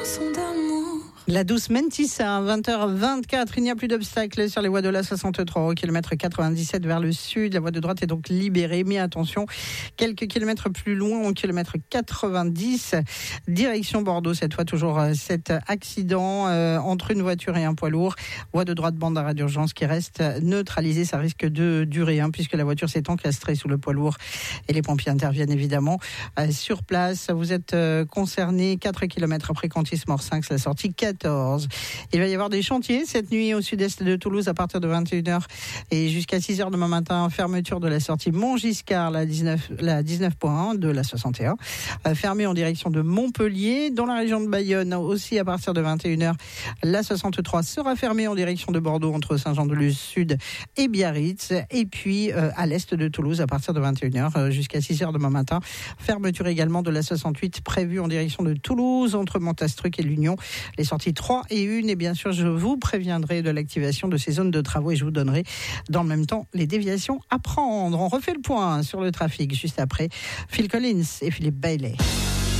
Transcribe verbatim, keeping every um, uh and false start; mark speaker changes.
Speaker 1: chanson d'amour.
Speaker 2: La douce Mentissa, vingt heures vingt-quatre, il n'y a plus d'obstacles sur les voies de l'A soixante-trois au kilomètre quatre-vingt-dix-sept vers le sud. La voie de droite est donc libérée, mais attention, quelques kilomètres plus loin, au kilomètre quatre-vingt-dix, direction Bordeaux, cette fois toujours cet accident euh, entre une voiture et un poids lourd. Voie de droite, bande d'arrêt d'urgence qui reste neutralisée, ça risque de durer, hein, puisque la voiture s'est encastrée sous le poids lourd et les pompiers interviennent évidemment euh, sur place. Vous êtes euh, concerné quatre kilomètres après Contis-Morsinx, la sortie quatorze. Il va y avoir des chantiers cette nuit au sud-est de Toulouse à partir de vingt et une heures et jusqu'à six heures demain matin. Fermeture de la sortie Montgiscard, la dix-neuf, la dix-neuf point un de la soixante et un. Euh, fermée en direction de Montpellier. Dans la région de Bayonne aussi à partir de vingt et une heures. La soixante-trois sera fermée en direction de Bordeaux entre Saint-Jean-de-Luz-Sud et Biarritz. Et puis euh, à l'est de Toulouse à partir de vingt et une heures euh, jusqu'à six heures demain matin. Fermeture également de la soixante-huit prévue en direction de Toulouse entre Montastruc et l'Union. Les sorties trois et une, et bien sûr je vous préviendrai de l'activation de ces zones de travaux et je vous donnerai dans le même temps les déviations à prendre. On refait le point sur le trafic juste après Phil Collins et Philippe Bailey.